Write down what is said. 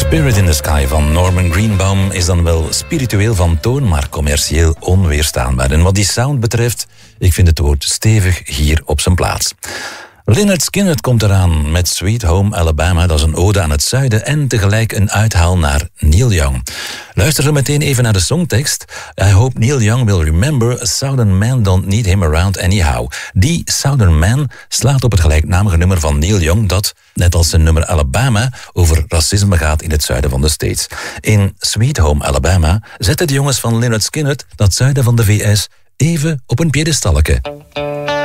Spirit in the Sky van Norman Greenbaum is dan wel spiritueel van toon, maar commercieel onweerstaanbaar. En wat die sound betreft, ik vind het woord stevig hier op zijn plaats. Lynyrd Skynyrd komt eraan met Sweet Home Alabama. Dat is een ode aan het zuiden en tegelijk een uithaal naar Neil Young. Luister zo meteen even naar de songtekst. I hope Neil Young will remember a Southern man don't need him around anyhow. Die Southern man slaat op het gelijknamige nummer van Neil Young dat, net als zijn nummer Alabama, over racisme gaat in het zuiden van de States. In Sweet Home Alabama zetten de jongens van Lynyrd Skynyrd dat zuiden van de VS even op een piedestalletje.